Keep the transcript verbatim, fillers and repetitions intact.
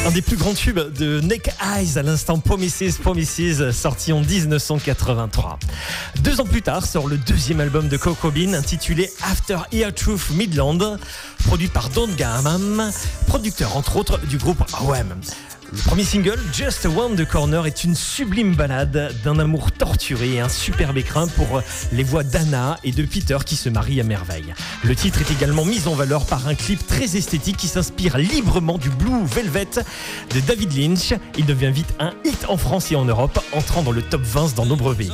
Un des plus grands tubes de Snake Eyes à l'instant, Promises, Promises, sorti en dix-neuf cent quatre-vingt-trois. Deux ans plus tard sort le deuxième album de Kurt Cobain intitulé After Ear Truth Midland, produit par Don Gaham, producteur entre autres du groupe R E M. Le premier single, Just One the Corner, est une sublime ballade d'un amour torturé et un superbe écrin pour les voix d'Anna et de Peter qui se marient à merveille. Le titre est également mis en valeur par un clip très esthétique qui s'inspire librement du Blue Velvet de David Lynch. Il devient vite un hit en France et en Europe, entrant dans le top vingt dans nombreux pays.